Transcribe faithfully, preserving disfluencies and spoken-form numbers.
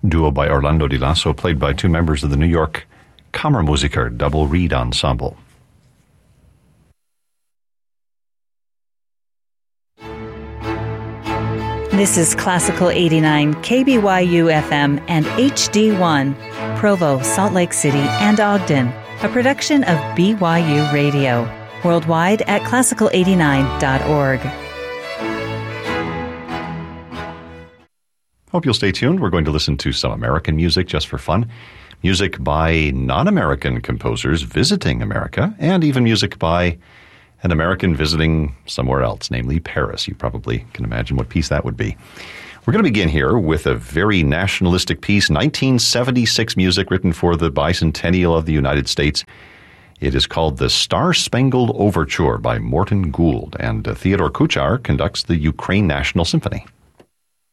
duo by Orlando Di Lasso, played by two members of the New York Kammermusiker Double Reed Ensemble. This is Classical eighty-nine, K B Y U F M and H D one, Provo, Salt Lake City, and Ogden, a production of B Y U Radio, worldwide at classical eighty-nine dot org. Hope you'll stay tuned. We're going to listen to some American music just for fun, music by non-American composers visiting America, and even music by an American visiting somewhere else, namely Paris. You probably can imagine what piece that would be. We're going to begin here with a very nationalistic piece, nineteen seventy-six music written for the bicentennial of the United States. It is called the Star-Spangled Overture by Morton Gould, and uh, Theodore Kuchar conducts the Ukraine National Symphony.